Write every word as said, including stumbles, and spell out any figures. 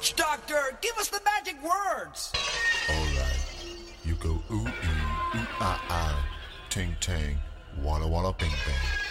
witch doctor, give us the magic words. Alright, you go ooh ee, ooh ah ah, ting tang, walla walla bing bang.